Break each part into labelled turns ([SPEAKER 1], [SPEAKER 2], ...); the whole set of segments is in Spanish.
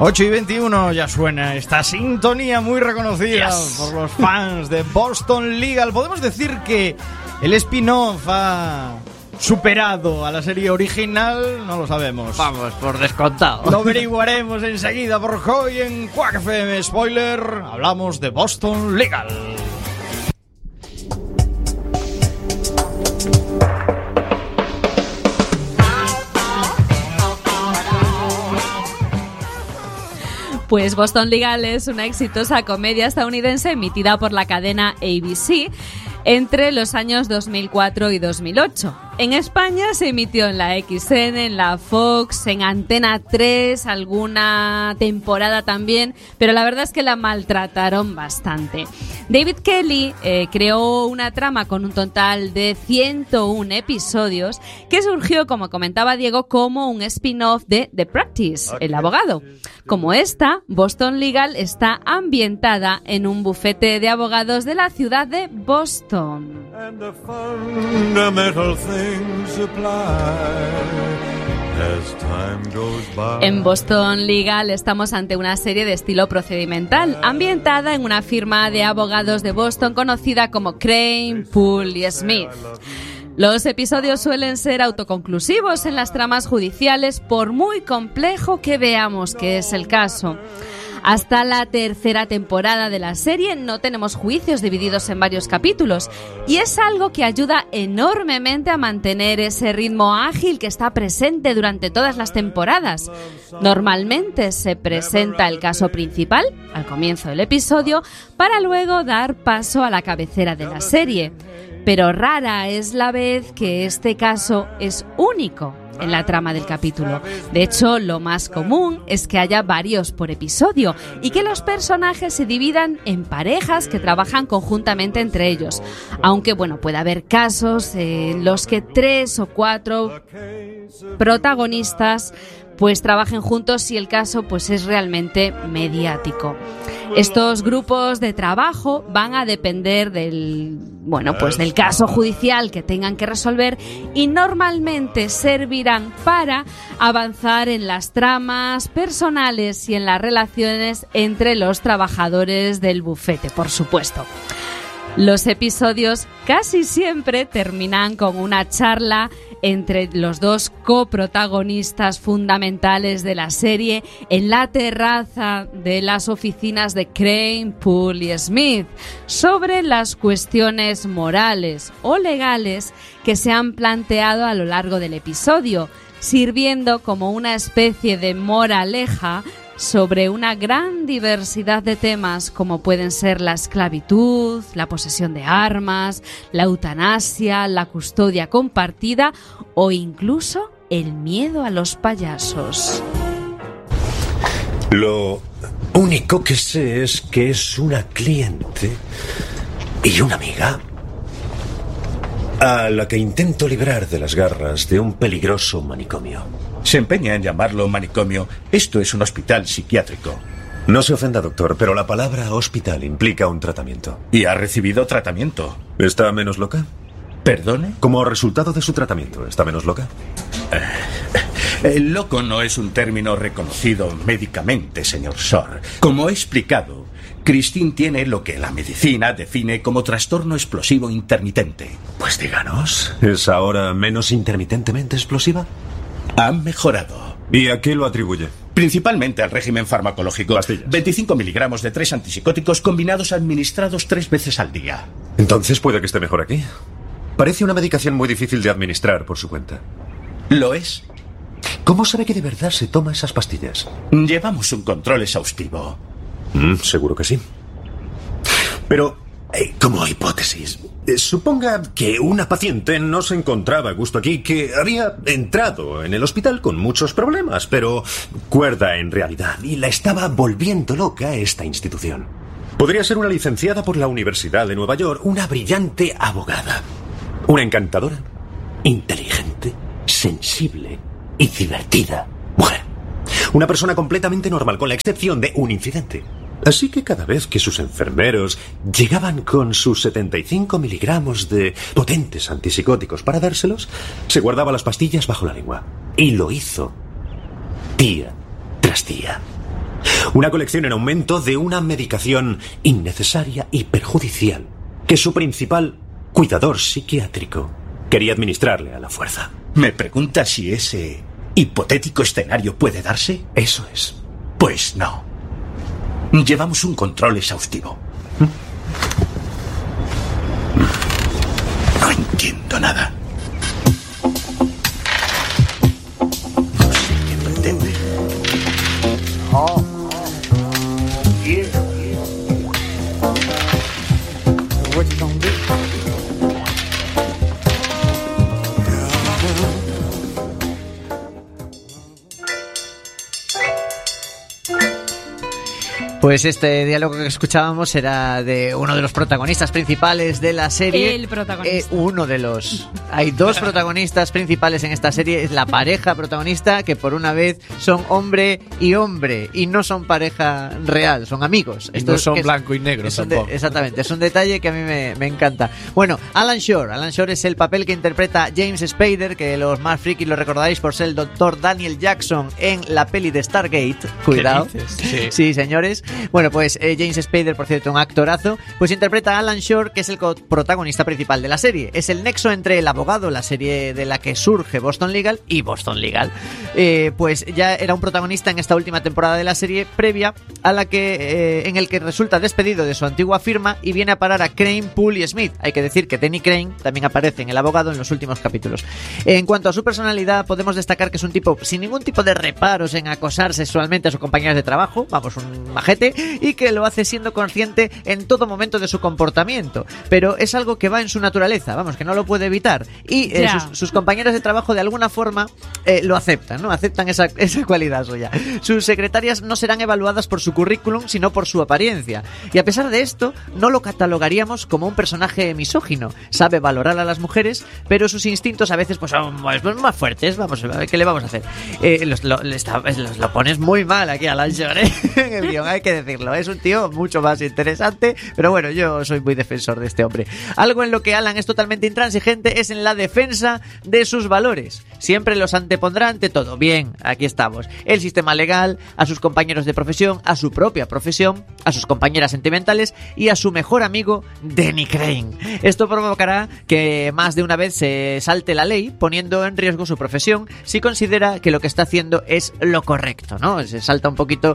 [SPEAKER 1] 8:21 ya suena esta sintonía muy reconocida por los fans de Boston Legal. Podemos decir que el spin-off ha superado a la serie original, no lo sabemos.
[SPEAKER 2] Vamos, por descontado.
[SPEAKER 1] Lo averiguaremos enseguida porque hoy en Quack FM Spoiler hablamos de Boston Legal.
[SPEAKER 3] Pues Boston Legal es una exitosa comedia estadounidense emitida por la cadena ABC entre los años 2004 y 2008. En España se emitió en la XN, en la Fox, en Antena 3, alguna temporada también, pero la verdad es que la maltrataron bastante. David Kelly creó una trama con un total de 101 episodios que surgió, como comentaba Diego, como un spin-off de The Practice, El abogado. Como esta, Boston Legal está ambientada en un bufete de abogados de la ciudad de Boston. En Boston Legal estamos ante una serie de estilo procedimental, ambientada en una firma de abogados de Boston conocida como Crane, Poole y Smith. Los episodios suelen ser autoconclusivos en las tramas judiciales, por muy complejo que veamos que es el caso. Hasta la tercera temporada de la serie no tenemos juicios divididos en varios capítulos, y es algo que ayuda enormemente a mantener ese ritmo ágil que está presente durante todas las temporadas. Normalmente se presenta el caso principal al comienzo del episodio para luego dar paso a la cabecera de la serie, pero rara es la vez que este caso es único en la trama del capítulo. De hecho, lo más común es que haya varios por episodio y que los personajes se dividan en parejas que trabajan conjuntamente entre ellos. Aunque, bueno, puede haber casos en los que 3 o 4 protagonistas pues trabajen juntos si el caso pues es realmente mediático. Estos grupos de trabajo van a depender del caso judicial que tengan que resolver y normalmente servirán para avanzar en las tramas personales y en las relaciones entre los trabajadores del bufete, por supuesto. Los episodios casi siempre terminan con una charla entre los dos coprotagonistas fundamentales de la serie en la terraza de las oficinas de Crane, Poole y Smith sobre las cuestiones morales o legales que se han planteado a lo largo del episodio, sirviendo como una especie de moraleja sobre una gran diversidad de temas como pueden ser la esclavitud, la posesión de armas, la eutanasia, la custodia compartida o incluso el miedo a los payasos.
[SPEAKER 4] Lo único que sé es que es una cliente y una amiga a la que intento librar de las garras de un peligroso manicomio.
[SPEAKER 5] Se empeña en llamarlo manicomio. Esto es un hospital psiquiátrico.
[SPEAKER 4] No se ofenda, doctor, pero la palabra hospital implica un tratamiento.
[SPEAKER 5] Y ha recibido tratamiento.
[SPEAKER 4] ¿Está menos loca?
[SPEAKER 5] ¿Perdone?
[SPEAKER 4] Como resultado de su tratamiento, ¿está menos loca?
[SPEAKER 5] El loco no es un término reconocido médicamente, señor Shore. Como he explicado, Christine tiene lo que la medicina define como trastorno explosivo intermitente.
[SPEAKER 4] Pues díganos, ¿es ahora menos intermitentemente explosiva?
[SPEAKER 5] Ha mejorado.
[SPEAKER 4] ¿Y a qué lo atribuye?
[SPEAKER 5] Principalmente al régimen farmacológico.
[SPEAKER 4] Pastillas.
[SPEAKER 5] 25 miligramos de 3 antipsicóticos combinados administrados 3 veces al día.
[SPEAKER 4] Entonces puede que esté mejor aquí. Parece una medicación muy difícil de administrar por su cuenta.
[SPEAKER 5] ¿Lo es?
[SPEAKER 4] ¿Cómo sabe que de verdad se toma esas pastillas?
[SPEAKER 5] Llevamos un control exhaustivo.
[SPEAKER 4] Seguro que sí. Pero, como hipótesis, suponga que una paciente no se encontraba a gusto aquí, que había entrado en el hospital con muchos problemas, pero cuerda en realidad, y la estaba volviendo loca esta institución. Podría ser una licenciada por la Universidad de Nueva York, una brillante abogada, una encantadora, inteligente, sensible y divertida mujer. Una persona completamente normal, con la excepción de un incidente. Así que cada vez que sus enfermeros llegaban con sus 75 miligramos de potentes antipsicóticos para dárselos, se guardaba las pastillas bajo la lengua. Y lo hizo día tras día. Una colección en aumento de una medicación innecesaria y perjudicial que su principal cuidador psiquiátrico quería administrarle a la fuerza.
[SPEAKER 5] ¿Me pregunta si ese hipotético escenario puede darse?
[SPEAKER 4] Eso es.
[SPEAKER 5] Pues no. Llevamos un control exhaustivo. No entiendo nada. No sé qué pretende.
[SPEAKER 2] Pues este diálogo que escuchábamos era de uno de los protagonistas principales de la serie.
[SPEAKER 3] El protagonista.
[SPEAKER 2] Uno de los... Hay dos protagonistas principales en esta serie. Es la pareja protagonista, que por una vez son hombre, y no son pareja real, son amigos.
[SPEAKER 1] Y no son blanco y negro tampoco.
[SPEAKER 2] Exactamente, es un detalle que a mí me encanta. Bueno, Alan Shore es el papel que interpreta James Spader, que los más frikis lo recordaréis por ser el Dr. Daniel Jackson en la peli de Stargate. Cuidado.
[SPEAKER 1] ¿Qué dices?
[SPEAKER 2] Sí, señores. Bueno, pues James Spader, por cierto, un actorazo, pues interpreta a Alan Shore, que es el protagonista principal de la serie. Es el nexo entre El Abogado, la serie de la que surge Boston Legal, y Boston Legal. Pues ya era un protagonista en esta última temporada de la serie, previa a la que en el que resulta despedido de su antigua firma y viene a parar a Crane, Poole y Smith. Hay que decir que Denny Crane también aparece en El Abogado en los últimos capítulos. En cuanto a su personalidad, podemos destacar que es un tipo sin ningún tipo de reparos en acosar sexualmente a sus compañeras de trabajo, vamos, un majete, y que lo hace siendo consciente en todo momento de su comportamiento, pero es algo que va en su naturaleza, vamos, que no lo puede evitar, y sus compañeras de trabajo de alguna forma lo aceptan, ¿no? Aceptan esa cualidad suya. Sus secretarias no serán evaluadas por su currículum, sino por su apariencia, y a pesar de esto, no lo catalogaríamos como un personaje misógino. Sabe valorar a las mujeres, pero sus instintos a veces pues son más fuertes. Vamos, ¿qué le vamos a hacer? Lo pones muy mal aquí a Alan Shore, en el guión, hay que decirlo. Es un tío mucho más interesante, pero bueno, yo soy muy defensor de este hombre. Algo en lo que Alan es totalmente intransigente es en la defensa de sus valores. Siempre los antepondrá ante todo. Bien, aquí estamos. El sistema legal, a sus compañeros de profesión, a su propia profesión, a sus compañeras sentimentales y a su mejor amigo, Denny Crane. Esto provocará que más de una vez se salte la ley, poniendo en riesgo su profesión si considera que lo que está haciendo es lo correcto, ¿no? Se salta un poquito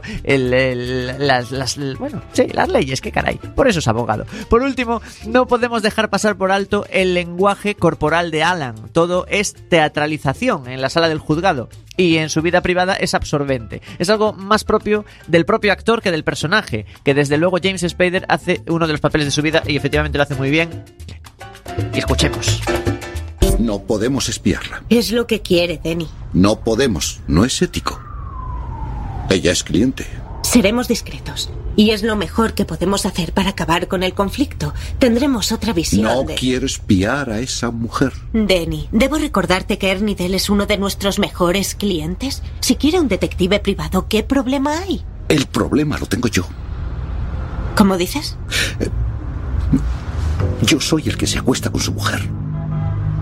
[SPEAKER 2] las leyes, qué caray. Por eso es abogado. Por último, no podemos dejar pasar por alto el lenguaje corporal de Alan. Todo es teatralización en la sala del juzgado, y en su vida privada es absorbente. Es algo más propio del propio actor que del personaje, que desde luego James Spader hace uno de los papeles de su vida y efectivamente lo hace muy bien. Y escuchemos.
[SPEAKER 6] No podemos espiarla.
[SPEAKER 7] Es lo que quiere, Denny.
[SPEAKER 6] No podemos, no es ético. Ella es cliente.
[SPEAKER 7] Seremos discretos. Y es lo mejor que podemos hacer para acabar con el conflicto. Tendremos otra visión.
[SPEAKER 6] No quiero espiar a esa mujer.
[SPEAKER 7] Denny, ¿debo recordarte que Ernie Dell es uno de nuestros mejores clientes? Si quiere un detective privado, ¿qué problema hay?
[SPEAKER 6] El problema lo tengo yo.
[SPEAKER 7] ¿Cómo dices?
[SPEAKER 6] Yo soy el que se acuesta con su mujer.